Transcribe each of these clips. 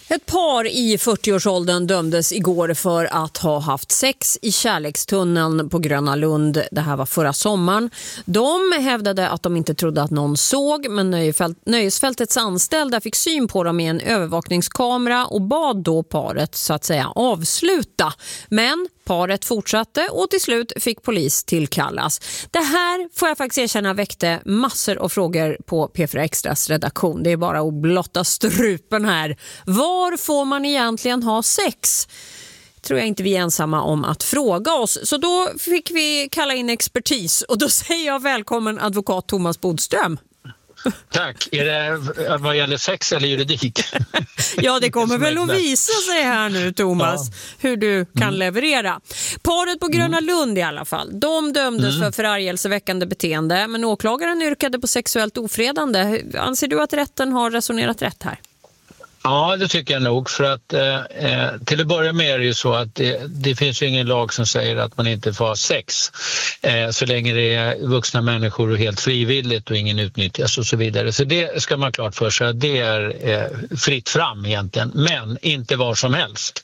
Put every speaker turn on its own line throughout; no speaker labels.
Ett par i 40-årsåldern dömdes igår för att ha haft sex i kärlekstunneln på Gröna Lund. Det här var förra sommaren. De hävdade att de inte trodde att någon såg, men nöjesfältets anställda fick syn på dem i en övervakningskamera och bad då paret så att säga avsluta. Men paret fortsatte och till slut fick polis tillkallas. Det här får jag faktiskt erkänna väckte massor av frågor på P4 Extras redaktion. Det är bara att blotta strupen här. Var får man egentligen ha sex? Tror jag inte vi är ensamma om att fråga oss. Så då fick vi kalla in expertis och då säger jag välkommen advokat Thomas Bodström.
Tack. Är det vad gäller sex eller juridik?
Ja, det kommer väl att visa sig här nu, Thomas, hur du kan leverera. Paret på Gröna Lund i alla fall. De dömdes för förargelseväckande beteende, men åklagaren yrkade på sexuellt ofredande. Anser du att rätten har resonerat rätt här?
Ja, det tycker jag nog. För att till att börja med är det ju så att det finns ju ingen lag som säger att man inte får ha sex så länge det är vuxna människor och helt frivilligt och ingen utnyttjas och så vidare. Så det ska man klart för sig att det är fritt fram egentligen, men inte var som helst.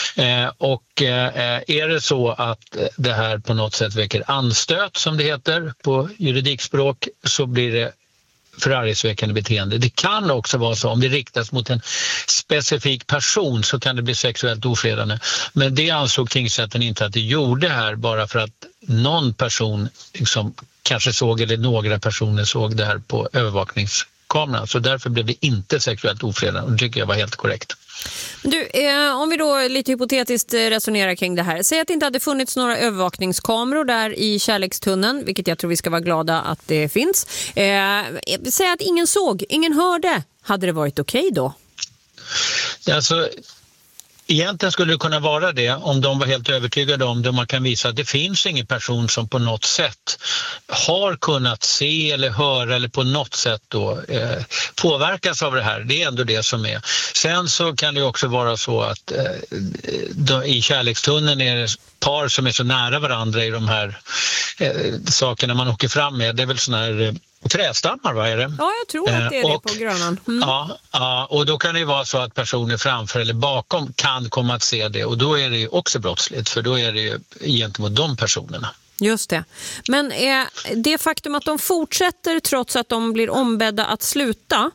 Och är det så att det här på något sätt väcker anstöt, som det heter på juridikspråk, så blir det förargelseväckande beteende. Det kan också vara så, om det riktas mot en specifik person så kan det bli sexuellt ofredande. Men det ansåg tingsrätten inte att det gjorde här, bara för att någon person liksom kanske såg, eller några personer såg det här på övervakningskameran. Så därför blev det inte sexuellt ofredande, och det tycker jag var helt korrekt.
Du, om vi då lite hypotetiskt resonerar kring det här. Säg att det inte hade funnits några övervakningskameror där i kärlekstunneln, vilket jag tror vi ska vara glada att det finns. Säg att ingen såg, ingen hörde. Hade det varit okej då?
Alltså, egentligen skulle det kunna vara det om de var helt övertygade om det. Man kan visa att det finns ingen person som på något sätt har kunnat se eller höra eller på något sätt då, påverkas av det här. Det är ändå det som är. Sen så kan det också vara så att i kärlekstunneln är det par som är så nära varandra i de här sakerna man åker fram med. Det är väl såna här trästammar, vad är det?
Ja, jag tror att det är det på Grönan.
Ja, och då kan det ju vara så att personer framför eller bakom kan komma att se det, och då är det ju också brottsligt, för då är det ju gentemot de personerna.
Just det. Men det faktum att de fortsätter trots att de blir ombedda att sluta,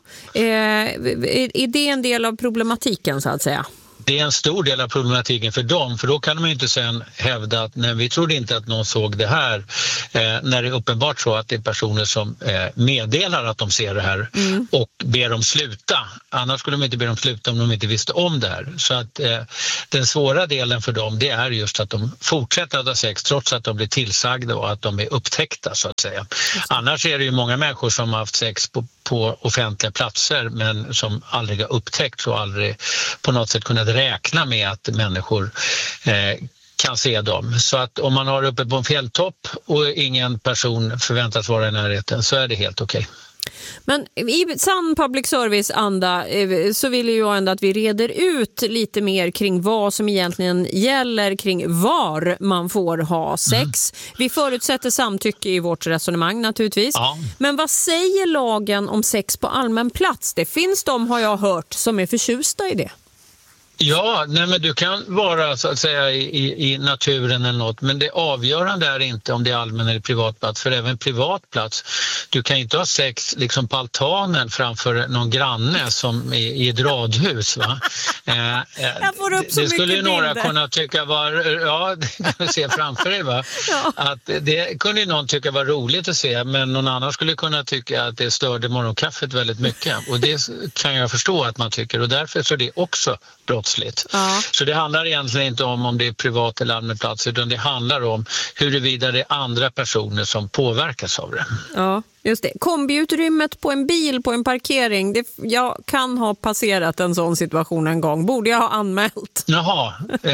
är det en del av problematiken så att säga?
Det är en stor del av problematiken för dem, för då kan de inte sen hävda att nej, vi trodde inte att någon såg det här, när det är uppenbart så att det är personer som meddelar att de ser det här och ber dem sluta. Annars skulle de inte be dem sluta om de inte visste om det här. Så att den svåra delen för dem, det är just att de fortsätter att ha sex trots att de blir tillsagda och att de är upptäckta så att säga. Annars är det ju många människor som har haft sex på offentliga platser men som aldrig har upptäckts och aldrig på något sätt kunnat räkna med att människor kan se dem. Så att om man har uppe på en fjälltopp och ingen person förväntas vara i närheten, så är det helt okej.
Men i sann public service-anda så vill jag ändå att vi reder ut lite mer kring vad som egentligen gäller kring var man får ha sex. Vi förutsätter samtycke i vårt resonemang naturligtvis. Ja. Men vad säger lagen om sex på allmän plats? Det finns de, har jag hört, som är förtjusta i det.
Ja, nej, men du kan vara så att säga i naturen eller något, men det avgörande är inte om det är allmän eller privat plats, för även privat plats, du kan inte ha sex liksom på altanen framför någon granne som i ett radhus, va?
Jag får upp så
det skulle ju några
bilder.
kunna tycka var, ja, det kan du se framför dig, va? Ja. Att det kunde ju någon tycka var roligt att se, men någon annan skulle kunna tycka att det störde morgonkaffet väldigt mycket, och det kan jag förstå att man tycker, och därför så är det också brottsligt. Ja. Så det handlar egentligen inte om det är privat eller allmän plats, utan det handlar om huruvida det är andra personer som påverkas av det. Ja, just det. Kombiutrymmet på en bil på en parkering, jag kan ha passerat en sån situation en gång. Borde jag ha anmält? Jaha,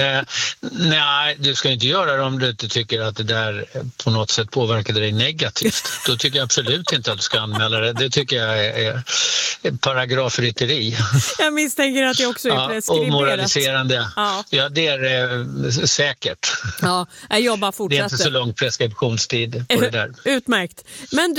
nej, du ska inte göra det om du inte tycker att det där på något sätt påverkade dig negativt. Då tycker jag absolut inte att du ska anmäla det. Det tycker jag är paragrafrytteri. Jag misstänker att det också är preskriberat. Och moraliserande. Ja, det är det säkert. Ja, jag jobbar fortsätter. Det är inte så lång preskriptionstid på det där. Utmärkt. Men du,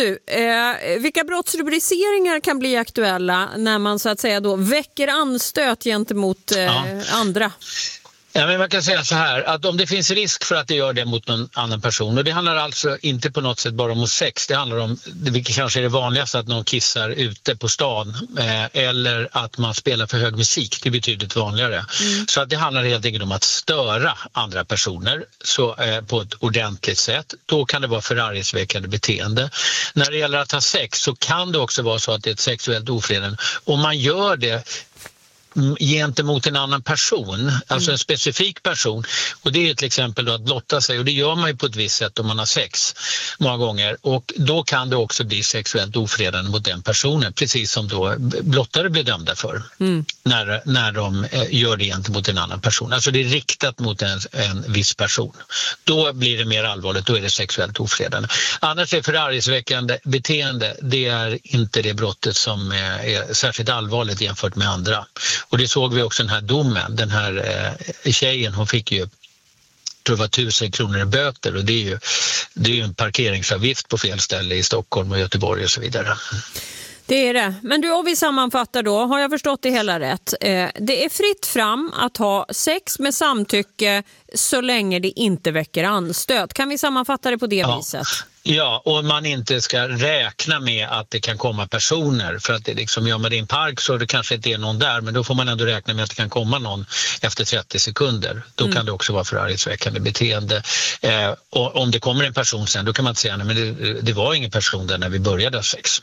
Vilka brottsrubriceringar kan bli aktuella när man så att säga då väcker anstöt gentemot andra?
Ja, men man kan säga så här, att om det finns risk för att det gör det mot någon annan person, och det handlar alltså inte på något sätt bara om sex, det handlar om, vilket kanske är det vanligaste, att någon kissar ute på stan eller att man spelar för hög musik, det är betydligt vanligare. Så att det handlar helt enkelt om att störa andra personer på ett ordentligt sätt. Då kan det vara förargelseväckande beteende. När det gäller att ha sex så kan det också vara så att det är ett sexuellt ofredande. Om man gör det gentemot en annan person, alltså en specifik person, och det är till exempel då att blotta sig, och det gör man ju på ett visst sätt om man har sex många gånger, och då kan det också bli sexuellt ofredande mot den personen, precis som då blottare blir dömda för när de gör det gentemot en annan person. Alltså det är riktat mot en viss person. Då blir det mer allvarligt, då är det sexuellt ofredande. Annars är förargelseväckande beteende, det är inte det brottet som är särskilt allvarligt jämfört med andra. Och det såg vi också den här domen. Den här tjejen, hon fick ju, tror det var 1000 kronor i böter, och det är ju en parkeringsavgift på fel ställe i Stockholm och Göteborg och så vidare.
Det är det. Men du, om vi sammanfattar då, har jag förstått det hela rätt? Det är fritt fram att ha sex med samtycke så länge det inte väcker anstöt. Kan vi sammanfatta det på det viset?
Ja, och man inte ska räkna med att det kan komma personer, för att det liksom, gör man det i en park så det kanske inte är någon där, men då får man ändå räkna med att det kan komma någon efter 30 sekunder. Då kan det också vara förargelseväckande beteende. Och om det kommer en person sen, då kan man inte säga, nej, men det var ingen person där när vi började ha sex.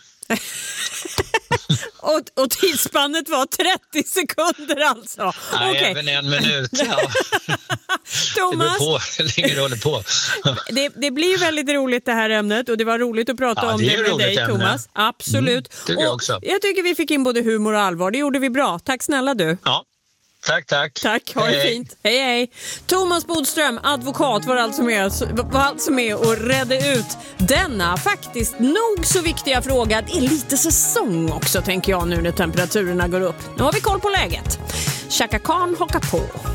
och tidsspannet var 30 sekunder alltså.
Nej,
okay.
Även 1 minut. Ja.
Thomas,
det beror på hur länge det håller på.
det blir väldigt roligt det här ämnet, och det var roligt att prata om det med dig, ämne. Thomas. Absolut. Jag tycker vi fick in både humor och allvar. Det gjorde vi bra. Tack snälla du.
Ja. Tack,
ha det fint. Hej. Thomas Bodström, advokat, var alltså med och redde ut denna faktiskt nog så viktiga fråga. Det är lite säsong också, tänker jag, nu när temperaturerna går upp. Nu har vi koll på läget. Chaka Khan hakar på.